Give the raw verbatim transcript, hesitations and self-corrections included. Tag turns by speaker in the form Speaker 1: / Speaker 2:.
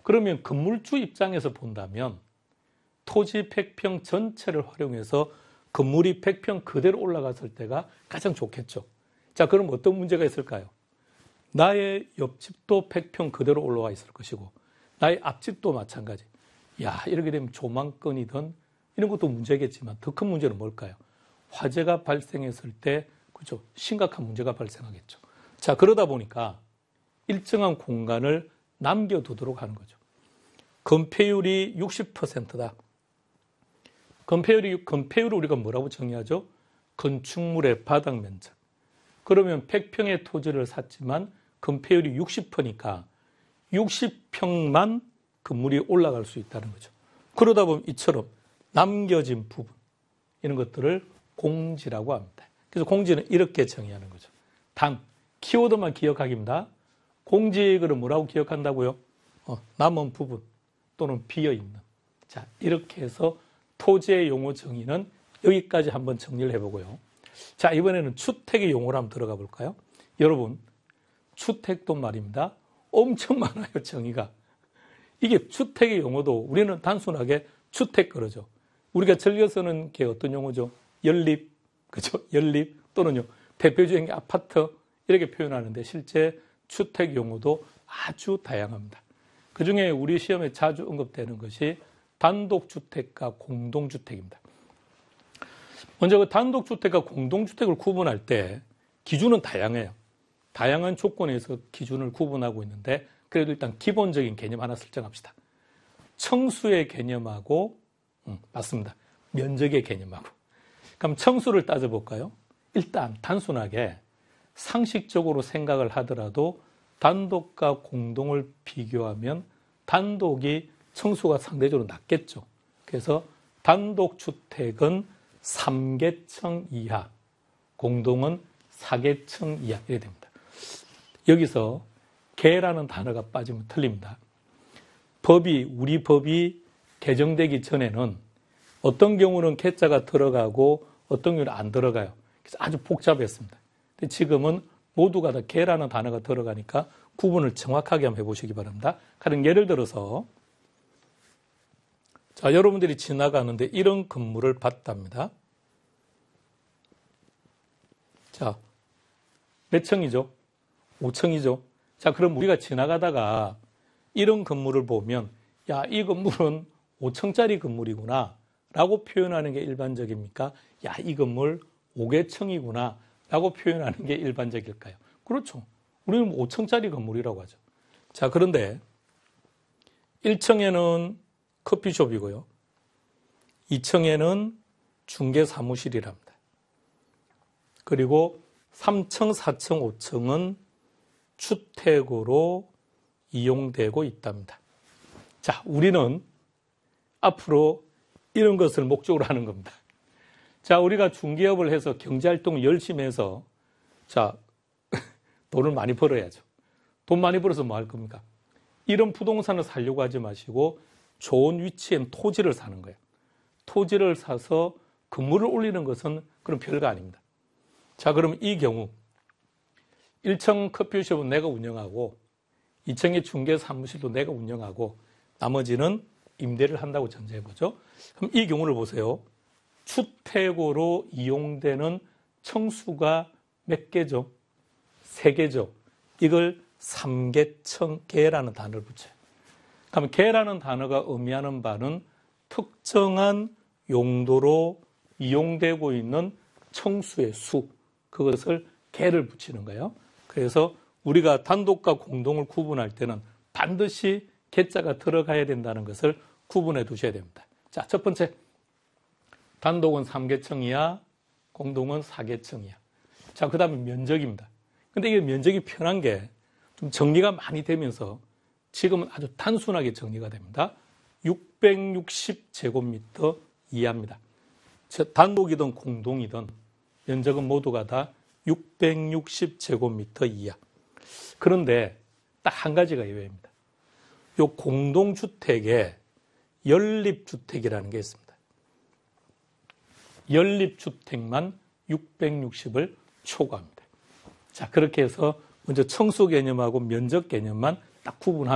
Speaker 1: 그러면 건물주 입장에서 본다면 토지 백 평 전체를 활용해서 건물이 백 평 그대로 올라갔을 때가 가장 좋겠죠. 자, 그럼 어떤 문제가 있을까요? 나의 옆집도 백 평 그대로 올라와 있을 것이고 나의 앞집도 마찬가지. 야, 이렇게 되면 조망권이든 이런 것도 문제겠지만 더 큰 문제는 뭘까요? 화재가 발생했을 때 그죠? 심각한 문제가 발생하겠죠. 자, 그러다 보니까 일정한 공간을 남겨두도록 하는 거죠. 건폐율이 육십 퍼센트다. 건폐율이, 건폐율을 우리가 뭐라고 정의하죠? 건축물의 바닥 면적. 그러면 백 평의 토지를 샀지만 건폐율이 육십 퍼센트니까 육십 평만 건물이 올라갈 수 있다는 거죠. 그러다 보면 이처럼 남겨진 부분, 이런 것들을 공지라고 합니다. 그래서 공지는 이렇게 정의하는 거죠. 단, 키워드만 기억하기입니다. 공지를 뭐라고 기억한다고요? 어, 남은 부분 또는 비어있는. 자, 이렇게 해서 토지의 용어 정의는 여기까지 한번 정리를 해보고요. 자, 이번에는 주택의 용어로 한번 들어가 볼까요? 여러분, 주택도 말입니다. 엄청 많아요, 정의가. 이게 주택의 용어도 우리는 단순하게 주택 그러죠. 우리가 즐겨 쓰는 게 어떤 용어죠? 연립, 그죠? 연립 또는요, 대표적인 게 아파트 이렇게 표현하는데 실제 주택 용어도 아주 다양합니다. 그 중에 우리 시험에 자주 언급되는 것이 단독주택과 공동주택입니다. 먼저 그 단독주택과 공동주택을 구분할 때 기준은 다양해요. 다양한 조건에서 기준을 구분하고 있는데 그래도 일단 기본적인 개념 하나 설정합시다. 청수의 개념하고 음, 맞습니다. 면적의 개념하고. 그럼 청수를 따져볼까요? 일단 단순하게 상식적으로 생각을 하더라도 단독과 공동을 비교하면 단독이 청수가 상대적으로 낮겠죠. 그래서 단독주택은 삼 계층 이하, 공동은 사 계층 이하 이렇게 됩니다. 여기서 개라는 단어가 빠지면 틀립니다. 법이, 우리 법이 개정되기 전에는 어떤 경우는 개자가 들어가고 어떤 경우는 안 들어가요. 그래서 아주 복잡했습니다. 근데 지금은 모두가 다 개라는 단어가 들어가니까 구분을 정확하게 한번 해보시기 바랍니다. 가령 예를 들어서 자, 여러분들이 지나가는데 이런 건물을 봤답니다. 자, 몇 층이죠? 오 층이죠? 자, 그럼 우리가 지나가다가 이런 건물을 보면 야, 이 건물은 오 층짜리 건물이구나 라고 표현하는 게 일반적입니까? 야, 이 건물 오 계층이구나 라고 표현하는 게 일반적일까요? 그렇죠. 우리는 오 층짜리 건물이라고 하죠. 자, 그런데 일 층에는 커피숍이고요. 이 층에는 중개사무실이랍니다. 그리고 삼 층, 사 층, 오 층은 주택으로 이용되고 있답니다. 자, 우리는 앞으로 이런 것을 목적으로 하는 겁니다. 자, 우리가 중개업을 해서 경제활동을 열심히 해서 자, 돈을 많이 벌어야죠. 돈 많이 벌어서 뭐 할 겁니까? 이런 부동산을 사려고 하지 마시고 좋은 위치엔 토지를 사는 거예요. 토지를 사서 건물을 올리는 것은 그런 별거 아닙니다. 자, 그럼 이 경우 일 층 커피숍은 내가 운영하고 이 층의 중개사무실도 내가 운영하고 나머지는 임대를 한다고 전제해보죠. 그럼 이 경우를 보세요. 주택으로 이용되는 층수가 몇 개죠? 세 개죠. 이걸 삼 계층 개라는 단어를 붙여요. 그럼 개라는 단어가 의미하는 바는 특정한 용도로 이용되고 있는 층수의 수, 그것을 개를 붙이는 거예요. 그래서 우리가 단독과 공동을 구분할 때는 반드시 개자가 들어가야 된다는 것을 구분해 두셔야 됩니다. 자, 첫 번째, 단독은 삼 계층 이하, 공동은 사 계층 이하. 자, 그 다음에 면적입니다. 근데 이게 면적이 편한 게 좀 정리가 많이 되면서 지금은 아주 단순하게 정리가 됩니다. 육백육십 제곱미터 이하입니다. 단독이든 공동이든 면적은 모두가 다 육백육십 제곱미터 이하. 그런데 딱 한 가지가 예외입니다. 이 공동주택에 연립주택이라는 게 있습니다. 연립주택만 육백육십을 초과합니다. 자, 그렇게 해서 먼저 층수 개념하고 면적 개념만 딱 구분합니다.